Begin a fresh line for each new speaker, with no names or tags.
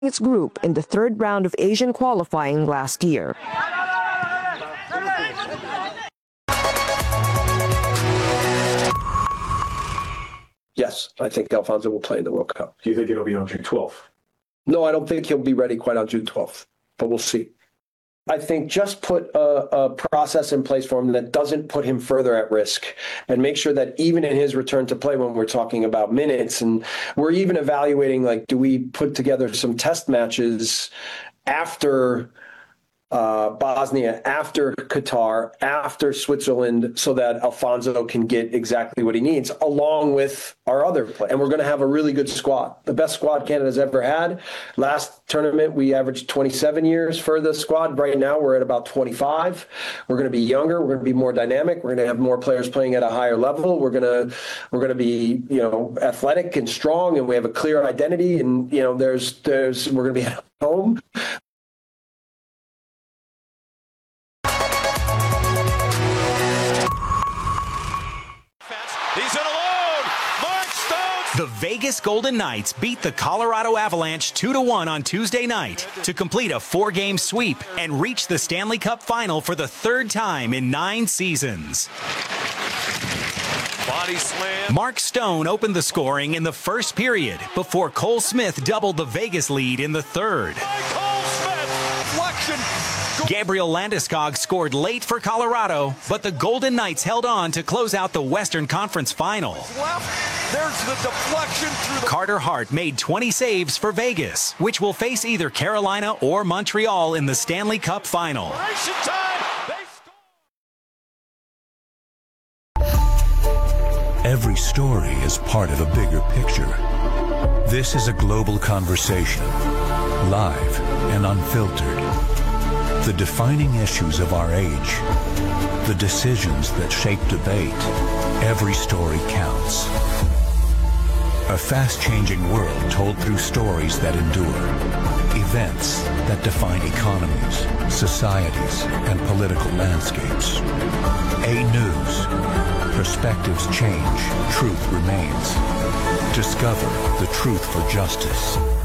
its group in the third round of Asian qualifying last year.
Yes, I think Alfonso will play in the World Cup.
Do you think it'll be on June 12th?
No, I don't think he'll be ready quite on June 12th, but we'll see. I think just put a process in place for him that doesn't put him further at risk, and make sure that even in his return to play, when we're talking about minutes, and we're even evaluating, like, do we put together some test matches after Bosnia, after Qatar, after Switzerland, so that Alfonso can get exactly what he needs, along with our other play. And we're going to have a really good squad, the best squad Canada's ever had. Last tournament, we averaged 27 years for the squad. Right now, we're at about 25. We're going to be younger. We're going to be more dynamic. We're going to have more players playing at a higher level. We're going to be, athletic and strong, and we have a clear identity. And we're going to be at home.
He's in alone. Mark Stone.
The Vegas Golden Knights beat the Colorado Avalanche 2-1 on Tuesday night to complete a 4-game sweep and reach the Stanley Cup Final for the third time in 9 seasons.
Body slam.
Mark Stone opened the scoring in the first period before Cole Smith doubled the Vegas lead in the third.
Cole Smith. Deflection.
Gabriel Landeskog scored late for Colorado, but the Golden Knights held on to close out the Western Conference Final.
Left. There's the deflection through the...
Carter Hart made 20 saves for Vegas, which will face either Carolina or Montreal in the Stanley Cup Final.
Every story is part of a bigger picture. This is a global conversation, live and unfiltered. The defining issues of our age, the decisions that shape debate, every story counts. A fast-changing world told through stories that endure, events that define economies, societies, and political landscapes. A News. Perspectives change, truth remains. Discover the truth for justice.